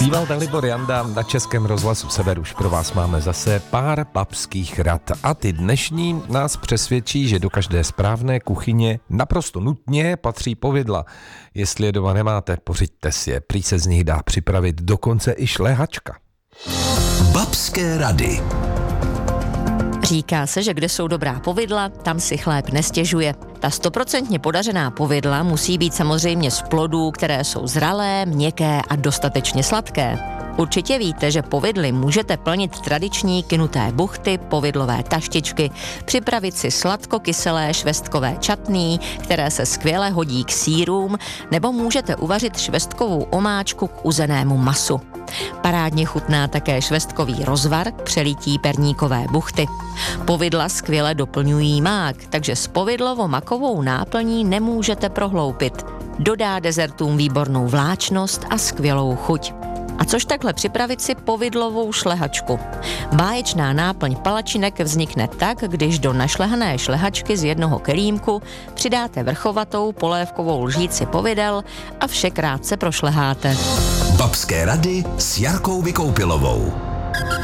Zpíval Dalibor Janda, na Českém rozhlasu Sever už pro vás máme zase pár babských rad. A ty dnešní nás přesvědčí, že do každé správné kuchyně naprosto nutně patří povidla. Jestli je doma nemáte, pořiďte si je, prý se z nich dá připravit dokonce i šlehačka. Babské rady. Říká se, že kde jsou dobrá povidla, tam si chléb nestěžuje. Ta 100% podařená povidla musí být samozřejmě z plodů, které jsou zralé, měkké a dostatečně sladké. Určitě víte, že povidly můžete plnit tradiční kynuté buchty, povidlové taštičky, připravit si sladko-kyselé švestkové čatný, které se skvěle hodí k sýrům, nebo můžete uvařit švestkovou omáčku k uzenému masu. Parádně chutná také švestkový rozvar k přelití perníkové buchty. Povidla skvěle doplňují mák, takže s povidlovo-makovou náplní nemůžete prohloupit. Dodá dezertům výbornou vláčnost a skvělou chuť. A což takhle připravit si povidlovou šlehačku? Báječná náplň palačinek vznikne tak, když do našlehané šlehačky z jednoho kelímku přidáte vrchovatou polévkovou lžíci povidel a vše krátce prošleháte. Babské rady s Jarkou Vykoupilovou.